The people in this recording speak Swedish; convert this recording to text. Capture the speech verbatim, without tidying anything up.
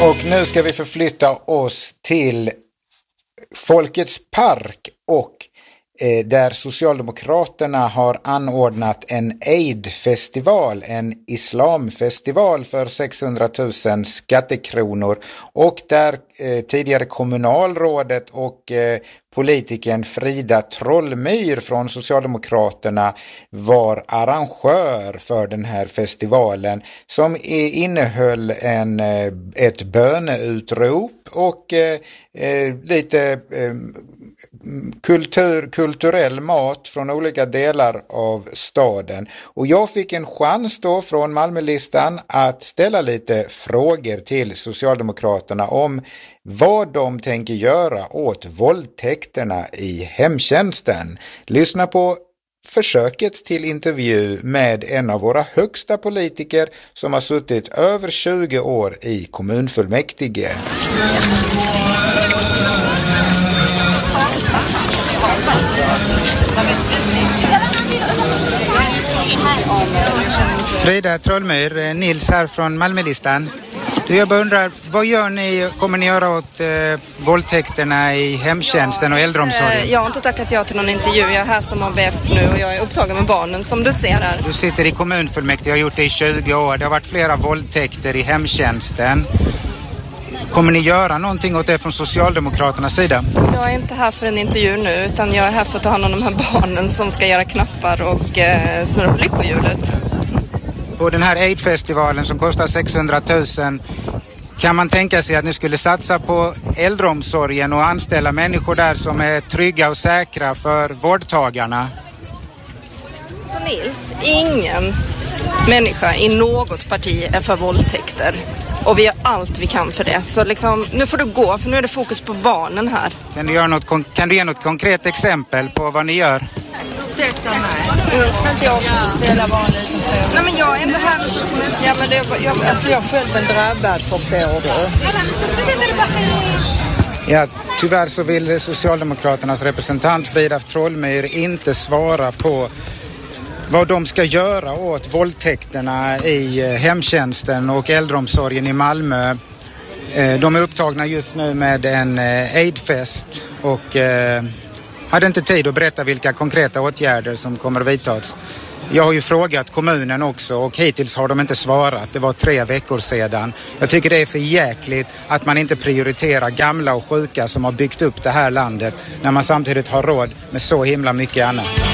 Och nu ska vi förflytta oss till Folkets park och eh, där Socialdemokraterna har anordnat en Eid-festival, en islamfestival för sexhundratusen skattekronor, och där eh, tidigare kommunalrådet och eh, politikern Frida Trollmyr från Socialdemokraterna var arrangör för den här festivalen, som innehöll en, ett böneutrop och eh, lite eh, kultur, kulturell mat från olika delar av staden. Och jag fick en chans då från Malmölistan att ställa lite frågor till Socialdemokraterna om vad de tänker göra åt våldtäkterna i hemtjänsten. Lyssna på försöket till intervju med en av våra högsta politiker som har suttit över tjugo år i kommunfullmäktige. Frida Trollmyr, Nils här från Malmölistan. Du, jag undrar, vad gör ni, kommer ni göra åt eh, våldtäkterna i hemtjänsten och äldreomsorgen? Jag har inte tackat ja till någon intervju. Jag är här som A B F nu och jag är upptagen med barnen som du ser här. Du sitter i kommunfullmäktige och har gjort det i tjugo år. Det har varit flera våldtäkter i hemtjänsten. Kommer ni göra någonting åt det från Socialdemokraternas sida? Jag är inte här för en intervju nu, utan jag är här för att ta hand om de här barnen som ska göra knappar och eh, snurra på lyckohjulet. På den här Eid-festivalen som kostar sexhundratusen, kan man tänka sig att ni skulle satsa på äldreomsorgen och anställa människor där som är trygga och säkra för vårdtagarna? Så Nils, ingen människa i något parti är för våldtäkter. Och vi gör allt vi kan för det. Så liksom, nu får du gå, för nu är det fokus på barnen här. Kan du, göra något, kan du ge något konkret exempel på vad ni gör? Ursäkta mig. Kan inte jag också ställa bara en liten fråga? Nej, men jag är inte här med så kommunen. Ja, men det, jag, alltså jag själv är drabbad, förstår du. Ja, tyvärr så vill Socialdemokraternas representant Frida Trollmyr inte svara på vad de ska göra åt våldtäkterna i hemtjänsten och äldreomsorgen i Malmö. De är upptagna just nu med en Eid-fest och hade inte tid att berätta vilka konkreta åtgärder som kommer att vidtas. Jag har ju frågat kommunen också och hittills har de inte svarat. Det var tre veckor sedan. Jag tycker det är för jäkligt att man inte prioriterar gamla och sjuka som har byggt upp det här landet när man samtidigt har råd med så himla mycket annat.